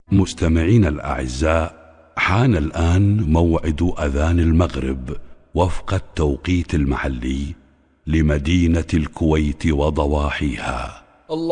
مستمعين الأعزاء، حان الآن موعد أذان المغرب وفق التوقيت المحلي لمدينة الكويت وضواحيها.